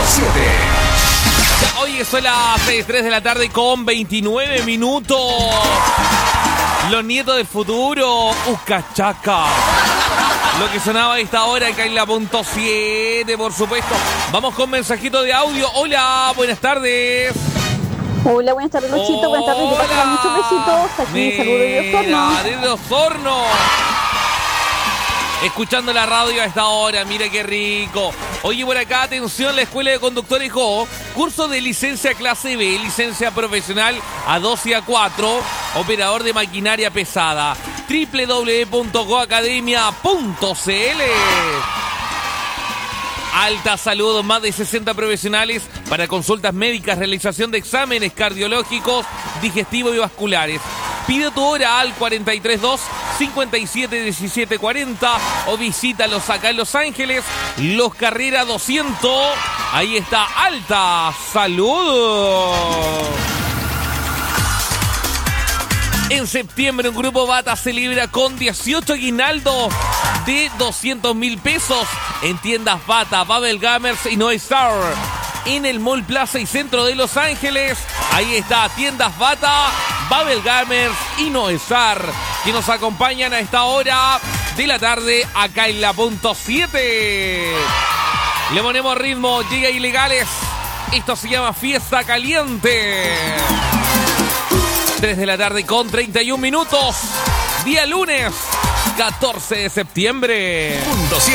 Ya, oye, son las 3 de la tarde con 29 minutos. Los nietos del futuro, Ucachaca. Lo que sonaba a esta hora acá en la punto 7, por supuesto. Vamos con mensajito de audio. Hola, buenas tardes. Hola, buenas tardes, Luchito. Buenas tardes, te paso muchos besitos. Aquí, saludos de Osorno. Desde Osorno. Escuchando la radio a esta hora, mira qué rico. Oye, por acá, atención, la Escuela de Conductores GO, curso de licencia clase B, licencia profesional A2 y A4, operador de maquinaria pesada, www.goacademia.cl. Alta Salud, más de 60 profesionales para consultas médicas, realización de exámenes cardiológicos, digestivos y vasculares. Pide tu hora al 432-571740 o visítalos acá en Los Ángeles, Los Carrera 200. Ahí está Alta Salud. En septiembre, un grupo Bata celebra con 18 aguinaldos de 200,000 pesos en tiendas Bata, Babel Gamers y No Star. En el Mall Plaza y Centro de Los Ángeles, ahí está, tiendas Bata, Babel Gamers y No Star, que nos acompañan a esta hora de la tarde acá en la punto 7. Le ponemos ritmo, llega Ilegales. Esto se llama Fiesta Caliente. 3 de la tarde con 31 minutos. Día lunes, 14 de septiembre. Punto 7.